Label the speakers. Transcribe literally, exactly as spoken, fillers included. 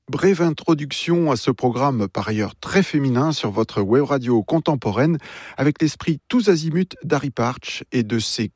Speaker 1: Brève introduction à ce programme par ailleurs très féminin sur votre web radio contemporaine avec l'esprit tous azimuts d'Harry Partch et de ses